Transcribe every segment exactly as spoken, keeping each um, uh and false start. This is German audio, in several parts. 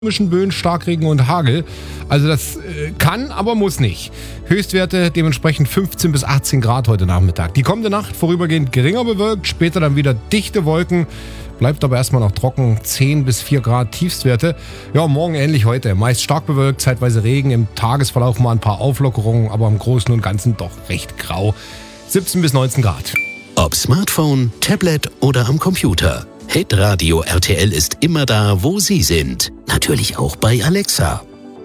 Stürmischen Böen, Starkregen und Hagel. Also das äh, kann, aber muss nicht. Höchstwerte dementsprechend fünfzehn bis achtzehn Grad heute Nachmittag. Die kommende Nacht vorübergehend geringer bewölkt, später dann wieder dichte Wolken. Bleibt aber erstmal noch trocken, zehn bis vier Grad Tiefstwerte. Ja, morgen ähnlich heute. Meist stark bewölkt, zeitweise Regen, im Tagesverlauf mal ein paar Auflockerungen, aber im Großen und Ganzen doch recht grau. siebzehn bis neunzehn Grad. Ob Smartphone, Tablet oder am Computer. Hitradio R T L ist immer da, wo Sie sind. Natürlich auch bei Alexa.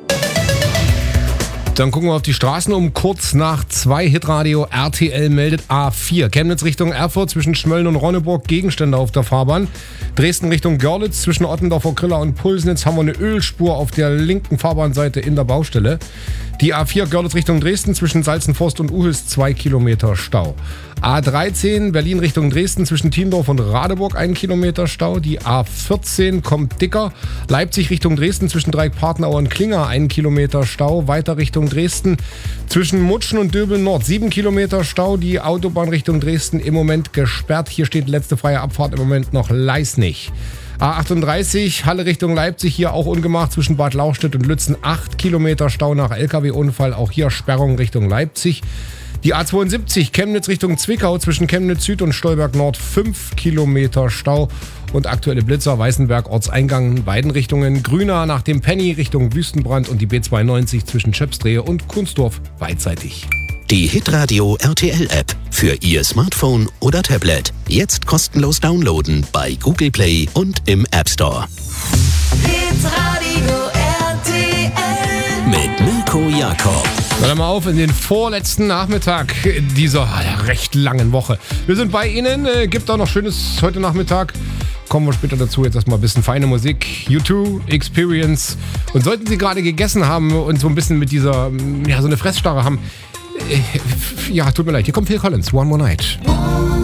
Dann gucken wir auf die Straßen um kurz nach zwei. Hitradio R T L meldet A vier. Chemnitz Richtung Erfurt zwischen Schmölln und Ronneburg Gegenstände auf der Fahrbahn. Dresden Richtung Görlitz zwischen Ottendorfer Griller und Pulsnitz haben wir eine Ölspur auf der linken Fahrbahnseite in der Baustelle. Die A vier Görlitz Richtung Dresden zwischen Salzenforst und Uhls zwei Kilometer Stau. A dreizehn Berlin Richtung Dresden zwischen Tiendorf und Radeburg ein Kilometer Stau. Die A vierzehn kommt dicker. Leipzig Richtung Dresden zwischen Dreieckpartnau und Klinger ein Kilometer Stau. Weiter Richtung Dresden zwischen Mutschen und Döbeln Nord sieben Kilometer Stau. Die Autobahn Richtung Dresden im Moment gesperrt. Hier steht letzte freie Abfahrt im Moment noch Leisnig. A achtunddreißig, Halle Richtung Leipzig, hier auch ungemacht zwischen Bad Lauchstädt und Lützen. acht Kilometer Stau nach L K W-Unfall, auch hier Sperrung Richtung Leipzig. Die A zweiundsiebzig, Chemnitz Richtung Zwickau, zwischen Chemnitz Süd und Stolberg Nord, fünf Kilometer Stau. Und aktuelle Blitzer, Weißenberg, Ortseingang in beiden Richtungen. Grüner nach dem Penny Richtung Wüstenbrand und die B zweiundneunzig zwischen Schöpsdrehe und Kunsdorf beidseitig. Die Hitradio R T L-App für Ihr Smartphone oder Tablet. Jetzt kostenlos downloaden bei Google Play und im App Store. Hitradio R T L Mit Mirko Jakob. Dann mal auf in den vorletzten Nachmittag dieser ja, recht langen Woche. Wir sind bei Ihnen, äh, gibt auch noch Schönes heute Nachmittag. Kommen wir später dazu, jetzt erstmal ein bisschen feine Musik. U zwei, Experience. Und sollten Sie gerade gegessen haben und so ein bisschen mit dieser, ja, so eine Fressstarre haben, äh, ja, tut mir leid, hier kommt Phil Collins, One More Night.